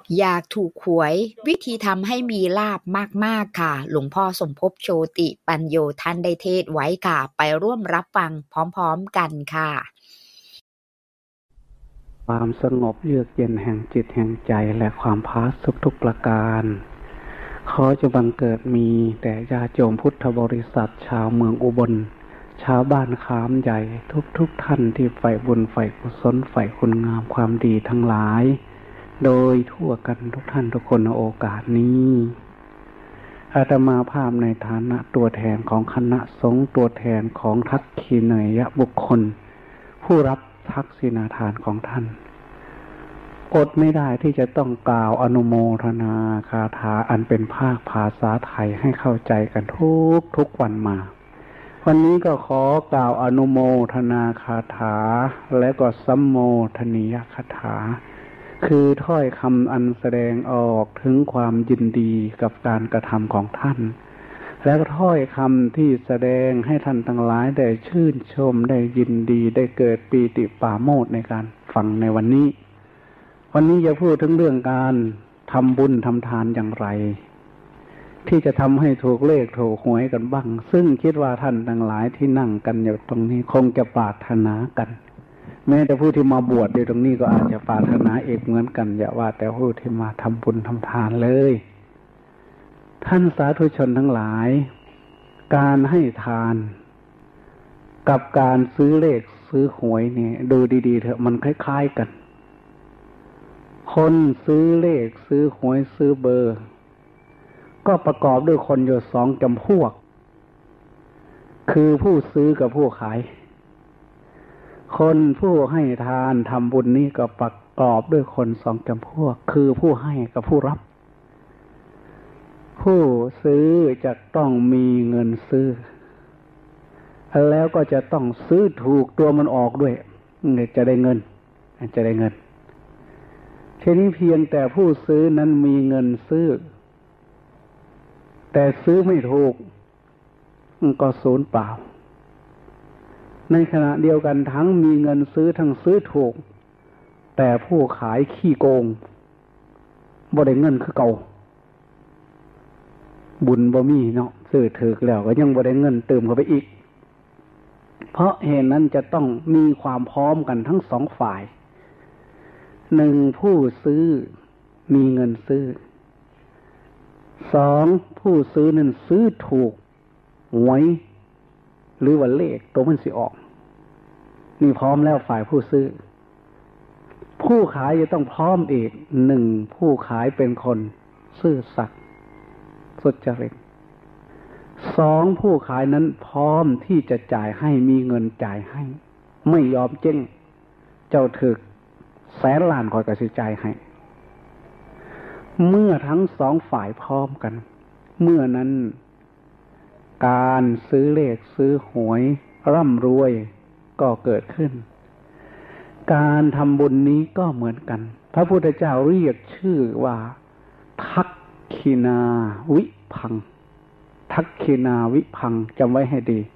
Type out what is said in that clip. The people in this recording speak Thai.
อยากถูกหวยวิธีทำให้มีลาภมากๆค่ะหลวงพ่อสมภพโชติปัญโยท่านได้เทศไว้ค่ะไปร่วมรับฟังพร้อมๆกันค่ะความสงบเยือกเย็นแห่งจิตแห่งใจและความผาสุกทุกประการขอจะบังเกิดมีแต่ญาติโยมพุทธบริษัทชาวเมืองอุบลชาวบ้านขามใหญ่ทุกท่านที่ใฝ่บุญใฝ่กุศลใฝ่คุณงามความดีทั้งหลายโดยทั่วกันทุกท่านทุกคนในโอกาสนี้อาตมาภาพในฐานะตัวแทนของคณะสงฆ์ตัวแทนของทักษิณยบุคคลผู้รับทักษิณาทานของท่านอดไม่ได้ที่จะต้องกล่าวอนุโมทนาคาถาอันเป็นภาษาไทยให้เข้าใจกันทุกวันมาวันนี้ก็ขอกล่าวอนุโมทนาคาถาและก็สัมโมทนียคาถาคือถ้อยคำอันแสดงออกถึงความยินดีกับการกระทำของท่านและก็ถ้อยคำที่แสดงให้ท่านทั้งหลายได้ชื่นชมได้ยินดีได้เกิดปีติปราโมทย์ในการฟังในวันนี้จะพูดถึงเรื่องการทำบุญทำทานอย่างไรที่จะทำให้ถูกเลขถูกหวยกันบ้างซึ่งคิดว่าท่านทั้งหลายที่นั่งกันอยู่ตรงนี้คงจะปรารถนากันแม้แต่ผู้ที่มาบวชอยู่ตรงนี้ก็อาจจะปรารถนาเอกเหมือนกันอย่าว่าแต่ผู้ที่มาทำบุญทำทานเลยท่านสาธุชนทั้งหลายการให้ทานกับการซื้อเลขซื้อหวยเนี่ยดูดีๆเถอะมันคล้ายๆกันคนซื้อเลขซื้อหวยซื้อเบอร์ก็ประกอบด้วยคนอยู่สองจำพวกคือผู้ซื้อกับผู้ขายคนผู้ให้ทานทำบุญนี้ก็ประกอบด้วยคนสองจำพวกคือผู้ให้กับผู้รับผู้ซื้อจะต้องมีเงินซื้อแล้วก็จะต้องซื้อถูกตัวมันออกด้วยจะได้เงินทีนี้เพียงแต่ผู้ซื้อนั้นมีเงินซื้อแต่ซื้อไม่ถูกก็สูญเปล่าในขณะเดียวกันทั้งมีเงินซื้อทั้งซื้อถูกแต่ผู้ขายขี้โกงบ่ได้เงินคือเก่าบุญบ่มีเนาะซื้อถูกแล้วก็ยังบ่ได้เงินเติมเข้าไปอีกเพราะเหตุนั้นจะต้องมีความพร้อมกันทั้งสองฝ่ายหนึ่งผู้ซื้อมีเงินซื้อสองผู้ซื้อนั้นซื้อถูกหวยหรือว่าเลขตัวมันสิออกนี่พร้อมแล้วฝ่ายผู้ซื้อผู้ขายจะต้องพร้อมอีกหนึ่งผู้ขายเป็นคนซื่อสัตย์สุจริตสองผู้ขายนั้นพร้อมที่จะจ่ายให้มีเงินจ่ายให้ไม่ยอมเจ๊งเจ้าถึกแสนล้านคอยกระสิจ่ายให้เมื่อทั้งสองฝ่ายพร้อมกันเมื่อนั้นการซื้อเลขซื้อหวยร่ำรวยก็เกิดขึ้นการทำบุญนี้ก็เหมือนกันพระพุทธเจ้าเรียกชื่อว่าทักขินาวิภังทักขินาวิภังจำไว้ให้ดี